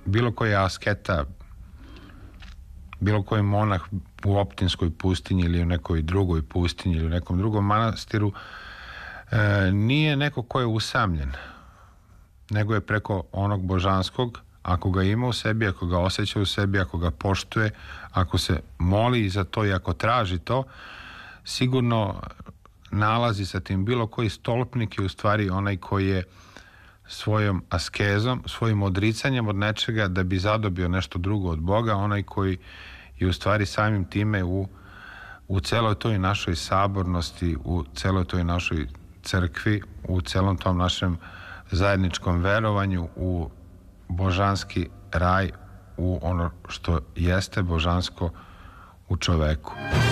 bilo koji asketa, bilo koji monah u Optinskoj pustinji ili u nekoj drugoj pustinji ili u nekom drugom manastiru nije neko ko je usamljen, nego je preko onog božanskog, ako ga ima u sebi, ako ga osjeća u sebi, ako ga poštuje, ako se moli za to i ako traži to, sigurno nalazi sa tim. Bilo koji stolpnik je u stvari onaj koji je svojom askezom, svojim odricanjem od nečega da bi zadobio nešto drugo od Boga, onaj koji je u stvari samim time u celoj toj našoj sabornosti, u celoj toj našoj crkvi, u celom tom našem zajedničkom verovanju u božanski raj, u ono što jeste božansko u čoveku.